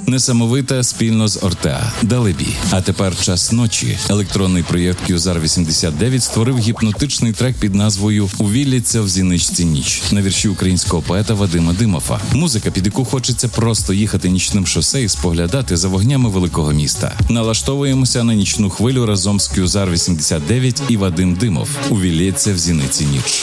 Несамовита спільно з Ортеа. Далебі. А тепер час ночі. Електронний проєкт Кюзар 89 створив гіпнотичний трек під назвою «Увілляться в зіничці ніч» на вірші українського поета Вадима Димофа. Музика, під яку хочеться просто їхати нічним шосе і споглядати за вогнями великого міста. Налаштовуємося на нічну хвилю разом з Кюзар 89 і Вадим Димов. «Увілляться в зіниці ніч».